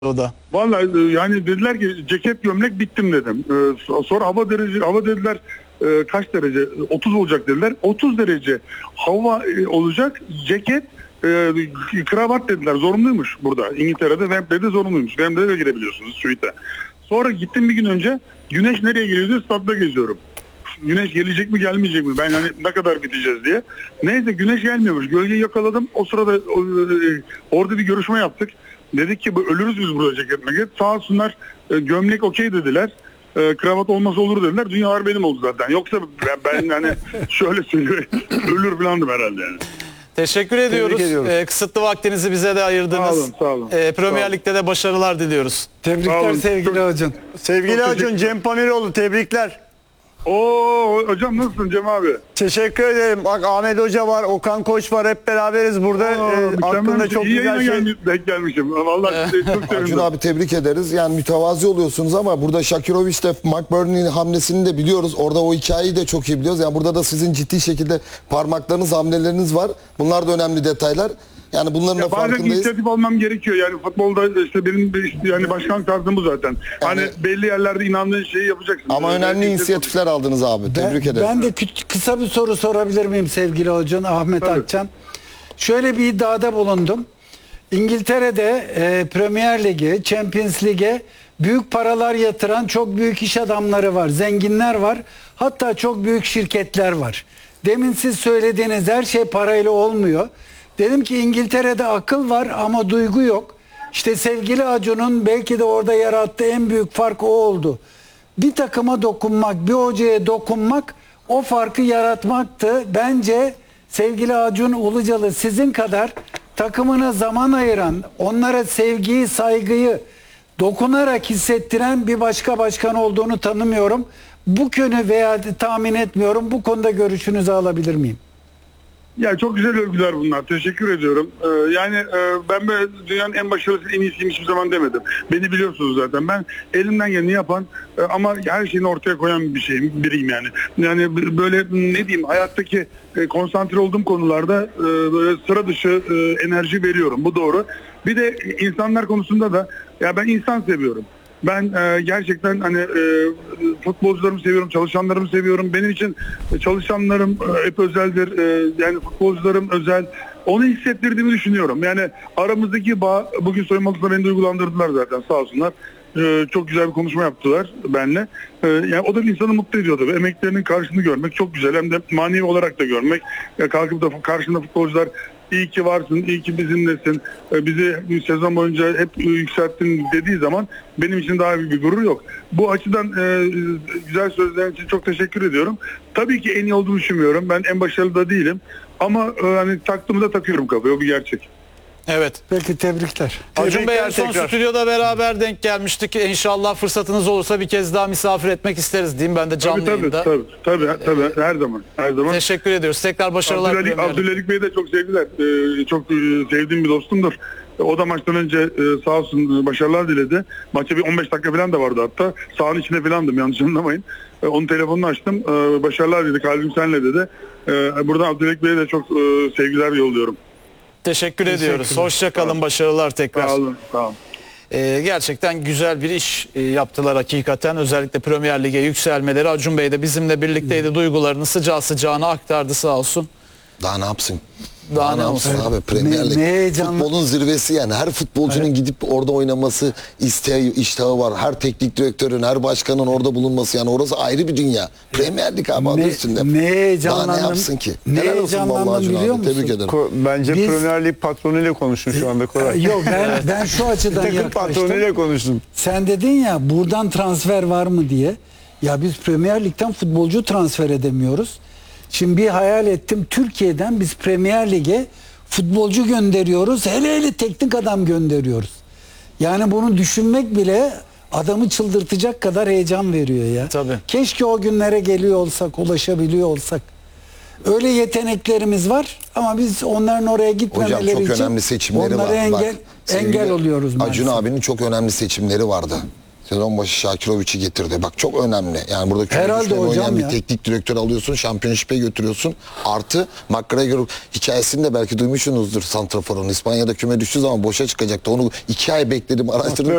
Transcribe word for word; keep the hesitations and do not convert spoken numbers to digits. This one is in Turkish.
o da. Vallahi yani dediler ki ceket gömlek bittim dedim. Ee, sonra hava derece hava dediler e, kaç derece? otuz olacak dediler. otuz derece hava e, olacak. Ceket e, kravat dediler. Zorunluymuş burada. İngiltere'de Wembley'de zorunluymuş. Wembley'de de girebiliyorsunuz suite. Sonra gittim bir gün önce. Güneş nereye geliyor diye stadyumda geziyorum. Güneş gelecek mi gelmeyecek mi? Ben hani ne kadar biteceğiz diye. Neyse güneş gelmiyormuş. Gölgeyi yakaladım. O sırada e, orada bir görüşme yaptık. Dedik ki ölürüz biz burada ceket meket. Sağ olsunlar e, gömlek okey dediler. E, kravat olmasa olur dediler. Dünyalar benim oldu zaten. Yoksa ben, ben hani şöyle söyleyeyim ölür falandım herhalde yani. Teşekkür ediyoruz. Ee, kısıtlı vaktinizi bize de ayırdınız. Sağ olun, sağ olun. Ee, Premier Lig'de de başarılar diliyoruz. Tebrikler sevgili Acun. Sevgili Acun, Cem Pamiroğlu tebrikler. Oo hocam nasılsın Cem abi? Teşekkür ederim. Bak Ahmet Hoca var, Okan Koç var, hep beraberiz burada. Aa, ee, aklında çok iyi güzel şey. Gelmiş, denk gelmişim. Vallahi çok sevindim. Acun abi tebrik ederiz. Yani mütevazi oluyorsunuz ama burada Shakirovic de McBurney'nin hamlesini de biliyoruz. Orada o hikayeyi de çok iyi biliyoruz. Yani burada da sizin ciddi şekilde parmaklarınız, hamleleriniz var. Bunlar da önemli detaylar. Yani bunların ya da bazen farkındayız. inisiyatif almam gerekiyor. Yani futbolda işte benim de işte yani başkan tarzım bu zaten. Hani Yani, belli yerlerde inandığın şeyi yapacaksın. ama yani önemli inisiyatifler aldınız abi. Tebrik Ben, ederim. ben de kı- kısa bir soru sorabilir miyim sevgili Acun, Ahmet Tabii. Akçan? Şöyle bir iddiada bulundum. İngiltere'de e, Premier Lig'e, Champions Lig'e büyük paralar yatıran çok büyük iş adamları var, zenginler var. Hatta çok büyük şirketler var. Demin siz söylediğiniz her şey parayla olmuyor. Dedim ki İngiltere'de akıl var ama duygu yok. İşte sevgili Acun'un belki de orada yarattığı en büyük fark o oldu. Bir takıma dokunmak, bir hocaya dokunmak o farkı yaratmaktı. Bence sevgili Acun Ilıcalı sizin kadar takımına zaman ayıran, onlara sevgiyi, saygıyı dokunarak hissettiren bir başka başkan olduğunu tanımıyorum. Bu konu veya tahmin etmiyorum. Bu konuda görüşünüzü alabilir miyim? Ya çok güzel övgüler bunlar. Teşekkür ediyorum. Ee, yani e, ben böyle dünyanın en başarılısı, en iyisiyim hiçbir zaman demedim. Beni biliyorsunuz zaten. Ben elimden geleni yapan e, ama her şeyini ortaya koyan bir şeyim, biriyim yani. Yani b- böyle ne diyeyim hayattaki e, konsantre olduğum konularda e, böyle sıra dışı e, enerji veriyorum. Bu doğru. Bir de insanlar konusunda da ya ben insan seviyorum. Ben e, gerçekten hani e, futbolcularımı seviyorum, çalışanlarımı seviyorum. Benim için çalışanlarım e, hep özeldir. E, yani futbolcularım özel. Onu hissettirdiğimi düşünüyorum. Yani aramızdaki bağ, bugün soyunma odasında beni duygulandırdılar zaten sağ olsunlar. E, çok güzel bir konuşma yaptılar benimle. E, yani o da bir insanı mutlu ediyor tabii. Emeklerinin karşılığını görmek çok güzel. Hem de manevi olarak da görmek. Ya kalkıp da karşında futbolcular İyi ki varsın, iyi ki bizimlesin, bizi sezon boyunca hep yükselttin dediği zaman benim için daha büyük bir gurur yok. Bu açıdan e, güzel sözlerin için çok teşekkür ediyorum. Tabii ki en iyi olduğumu düşünmüyorum. Ben en başarılı da değilim. Ama e, hani taktığımı da takıyorum kafaya, o bir gerçek. Evet. Peki tebrikler. Acun Bey en Tebrikler son tekrar. stüdyoda beraber denk gelmiştik. İnşallah fırsatınız olursa bir kez daha misafir etmek isteriz diyeyim ben de canlı Tabii tabii, yayında. tabii tabii tabii her zaman her zaman. Teşekkür ediyoruz. Tekrar başarılar Abdülhalik, diliyorum. Abdülhalik Bey'e de çok sevgiler. Ee, çok e, sevdiğim bir dostumdur. O da maçtan önce e, sağ olsun başarılar diledi. Maça bir on beş dakika falan da vardı hatta. Sahanın içinde falandım, yanlış anlamayın. E, onun telefonunu açtım. E, başarılar dedi. Kalbim senle dedi. E, buradan Abdülhalik Bey'e de çok e, sevgiler yolluyorum. Teşekkür ediyoruz. Hoşça kalın. Başarılar tekrar. Sağ olun. Sağ olun. Ee, gerçekten güzel bir iş e, yaptılar hakikaten. Özellikle Premier Lig'e yükselmeleri. Acun Bey de bizimle birlikteydi. Duygularını sıcağı sıcağına aktardı sağ olsun. Daha ne yapsın? Daha Daha ne ne yapsın olsun? abi? Premier Ne- Lig ne heyecanlı. futbolun zirvesi yani. Her futbolcunun gidip orada oynaması isteği, iştahı var. Her teknik direktörün, her başkanın orada bulunması yani orası ayrı bir dünya. Premier Lig abi adı Ne, üstünde. ne heyecanlandım. Daha ne yapsın ki? Ne Helal olsun heyecanlandım vallahi Acun biliyor abi. musun? Tebrik ederim. Ko- Bence Biz- Premier Lig patronuyla konuştun şu anda Koray. Yok ben ben şu açıdan Takım yaklaştım. patronuyla konuştun. Sen dedin ya buradan transfer var mı diye. Ya biz Premier Lig'den futbolcu transfer edemiyoruz. Şimdi bir hayal ettim, Türkiye'den biz Premier Lig'e futbolcu gönderiyoruz. Hele hele teknik adam gönderiyoruz. Yani bunu düşünmek bile adamı çıldırtacak kadar heyecan veriyor ya. Tabii. Keşke o günlere geliyor olsak, ulaşabiliyor olsak. Öyle yeteneklerimiz var ama biz onların oraya gitmemeleri Hocam çok için önemli seçimleri onlara var. engel, Bak, sevgili engel oluyoruz Acun maalesef. abinin çok önemli seçimleri vardı. Sezon başı Shakirovic'i getirdi. Bak çok önemli. Yani burada küme Herhalde düşmeden hocam oynayan bir ya. teknik direktör alıyorsun. Şampiyonşipe götürüyorsun. Artı McGregor hikayesini de belki duymuşsunuzdur santraforun. İspanya'da küme düştüğü zaman boşa çıkacaktı. Onu iki ay bekledim, araştırdım.